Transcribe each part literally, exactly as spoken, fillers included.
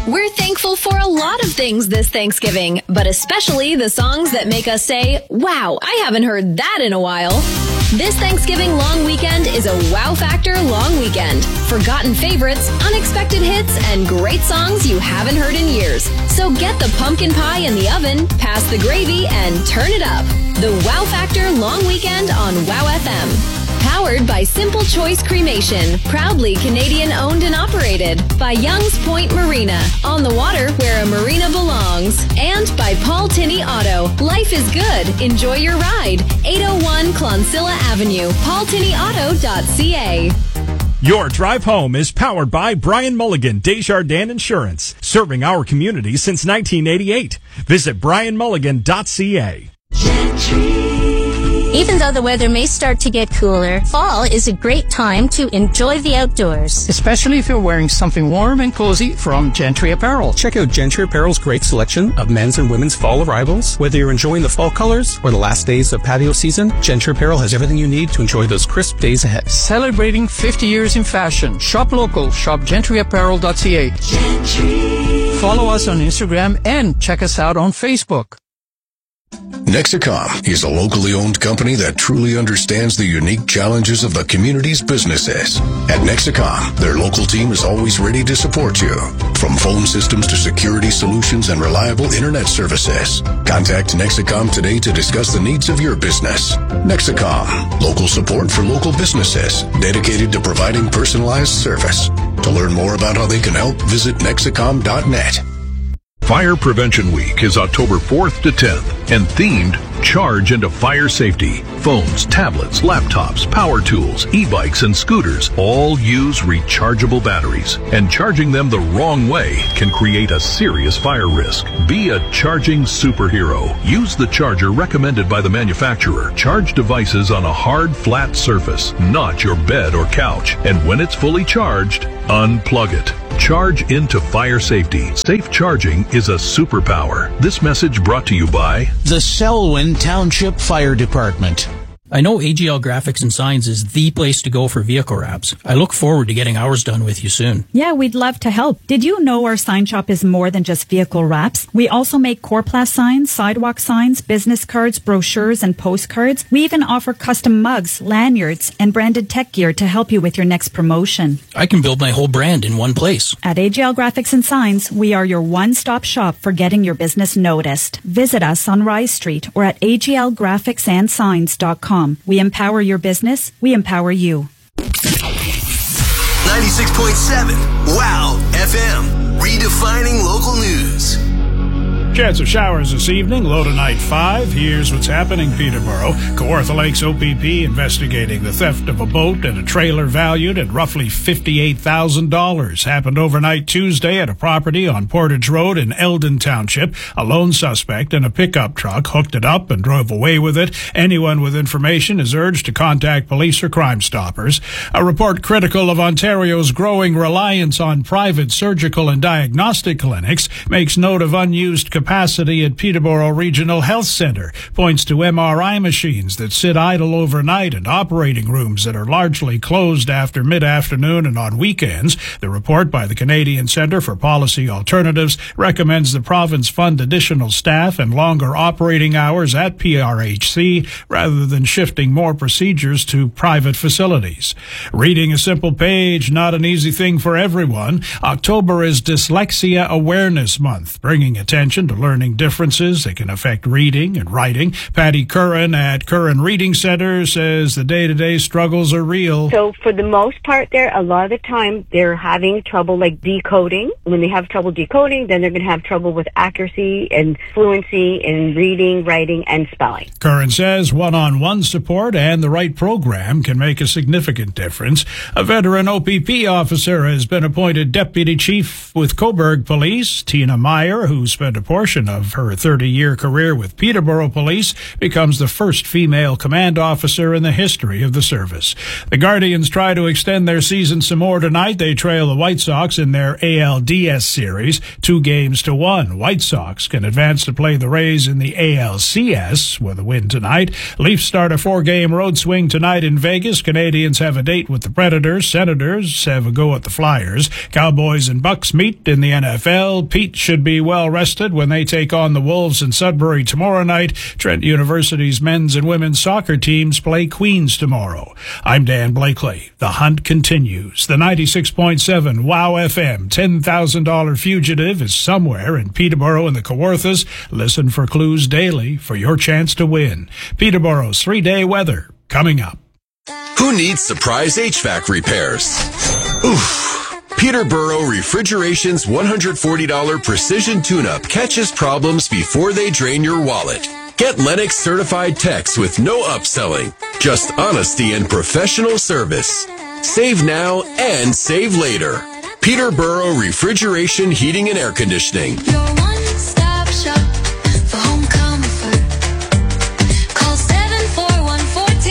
We're thankful for a lot of things this Thanksgiving, but especially the songs that make us say, wow, I haven't heard that in a while. This Thanksgiving long weekend is a Wow Factor long weekend. Forgotten favorites, unexpected hits, and great songs you haven't heard in years. So get the pumpkin pie in the oven, pass the gravy, and turn it up. The Wow Factor long weekend on Wow F M. Powered by Simple Choice Cremation, proudly Canadian owned and operated by Young's Point Marina, on the water where a marina belongs, and by Paul Tinney Auto. Life is good. Enjoy your ride. eight oh one Clonsilla Avenue, paul tinney auto dot c a. Your drive home is powered by Brian Mulligan, Desjardins Insurance, serving our community since nineteen eighty-eight. Visit brian mulligan dot c a. Even though the weather may start to get cooler, fall is a great time to enjoy the outdoors. Especially if you're wearing something warm and cozy from Gentry Apparel. Check out Gentry Apparel's great selection of men's and women's fall arrivals. Whether you're enjoying the fall colors or the last days of patio season, Gentry Apparel has everything you need to enjoy those crisp days ahead. Celebrating fifty years in fashion. Shop local. Shop gentry apparel dot c a. Gentry. Follow us on Instagram and check us out on Facebook. Nexicom is a locally owned company that truly understands the unique challenges of the community's businesses. At Nexicom, their local team is always ready to support you. From phone systems to security solutions and reliable internet services. Contact Nexicom today to discuss the needs of your business. Nexicom, local support for local businesses, dedicated to providing personalized service. To learn more about how they can help, visit nexicom dot net. Fire Prevention Week is October fourth to tenth and themed Charge into Fire Safety. Phones, tablets, laptops, power tools, e-bikes, and scooters all use rechargeable batteries, and charging them the wrong way can create a serious fire risk. Be a charging superhero. Use the charger recommended by the manufacturer. Charge devices on a hard, flat surface, not your bed or couch. And when it's fully charged, unplug it. Charge into fire safety. Safe charging is a superpower. This message brought to you by the Selwyn Township Fire Department. I know A G L Graphics and Signs is the place to go for vehicle wraps. I look forward to getting ours done with you soon. Yeah, we'd love to help. Did you know our sign shop is more than just vehicle wraps? We also make Corplast signs, sidewalk signs, business cards, brochures, and postcards. We even offer custom mugs, lanyards, and branded tech gear to help you with your next promotion. I can build my whole brand in one place. At A G L Graphics and Signs, we are your one-stop shop for getting your business noticed. Visit us on Rise Street or at a g l graphics and signs dot com. We empower your business. We empower you. ninety-six point seven Wow F M. Redefining local news. Chance of showers this evening, low tonight five. Here's what's happening, Peterborough. Kawartha Lakes O P P investigating the theft of a boat and a trailer valued at roughly fifty-eight thousand dollars. Happened overnight Tuesday at a property on Portage Road in Eldon Township. A lone suspect in a pickup truck hooked it up and drove away with it. Anyone with information is urged to contact police or Crime Stoppers. A report critical of Ontario's growing reliance on private surgical and diagnostic clinics makes note of unused capacity capacity at Peterborough Regional Health Centre, points to M R I machines that sit idle overnight and operating rooms that are largely closed after mid-afternoon and on weekends. The report by the Canadian Centre for Policy Alternatives recommends the province fund additional staff and longer operating hours at P R H C rather than shifting more procedures to private facilities. Reading a simple page, not an easy thing for everyone. October is Dyslexia Awareness Month, bringing attention to learning differences that can affect reading and writing. Patty Curran at Curran Reading Center says the day-to-day struggles are real. So for the most part there, a lot of the time they're having trouble like decoding. When they have trouble decoding, then they're going to have trouble with accuracy and fluency in reading, writing, and spelling. Curran says one-on-one support and the right program can make a significant difference. A veteran O P P officer has been appointed deputy chief with Cobourg Police. Tina Meyer, who spent a portion portion of her thirty-year career with Peterborough Police, becomes the first female command officer in the history of the service. The Guardians try to extend their season some more tonight. They trail the White Sox in their A L D S series, two games to one. White Sox can advance to play the Rays in the A L C S with a win tonight. Leafs start a four-game road swing tonight in Vegas. Canadians have a date with the Predators. Senators have a go at the Flyers. Cowboys and Bucks meet in the N F L. Pete should be well rested when they take on the Wolves in Sudbury tomorrow night. Trent University's men's and women's soccer teams play Queens tomorrow. I'm Dan Blakely. The hunt continues. The ninety-six point seven WOW F M ten thousand dollars fugitive is somewhere in Peterborough and the Kawarthas. Listen for clues daily for your chance to win. Peterborough's three-day weather coming up. Who needs surprise H V A C repairs? Oof. Peterborough Refrigeration's one hundred forty dollars precision tune-up catches problems before they drain your wallet. Get Lennox certified techs with no upselling, just honesty and professional service. Save now and save later. Peterborough Refrigeration, Heating and Air Conditioning. Your one-stop shop for home comfort. Call seven four one, one four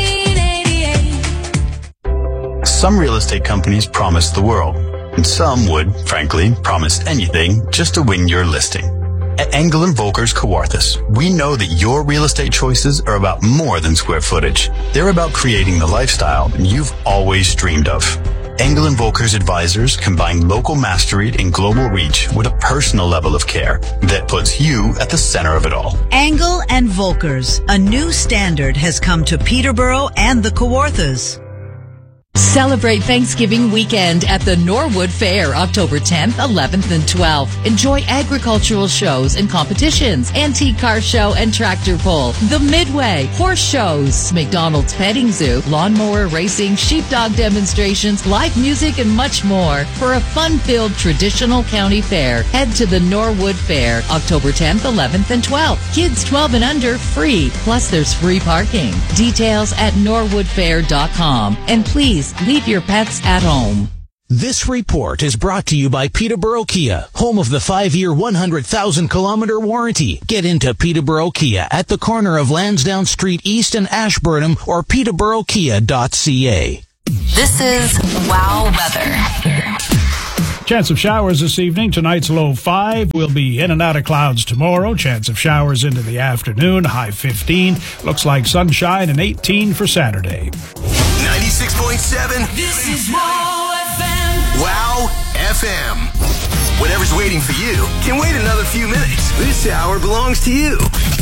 eight eight. Some real estate companies promise the world, and some would, frankly, promise anything just to win your listing. At Engel and Volker's Kawarthas, we know that your real estate choices are about more than square footage. They're about creating the lifestyle you've always dreamed of. Engel and Volker's advisors combine local mastery and global reach with a personal level of care that puts you at the center of it all. Engel and Volker's, a new standard has come to Peterborough and the Kawarthas. Celebrate Thanksgiving weekend at the Norwood Fair, October tenth, eleventh, and twelfth. Enjoy agricultural shows and competitions, antique car show and tractor pull, the Midway, horse shows, McDonald's petting zoo, lawnmower racing, sheepdog demonstrations, live music, and much more. For a fun-filled traditional county fair, head to the Norwood Fair, October tenth, eleventh, and twelfth. Kids twelve and under, free. Plus, there's free parking. Details at norwood fair dot com. And please, leave your pets at home. This report is brought to you by Peterborough Kia, home of the five-year, one hundred thousand kilometer warranty. Get into Peterborough Kia at the corner of Lansdowne Street East and Ashburnham or peterborough kia dot c a. This is WOW Weather. Chance of showers this evening. Tonight's low five. We'll be in and out of clouds tomorrow. Chance of showers into the afternoon. High fifteen. Looks like sunshine and eighteen for Saturday. ninety-six point seven. This is WOW F M. WOW F M. Whatever's waiting for you can wait another few minutes. This hour belongs to you.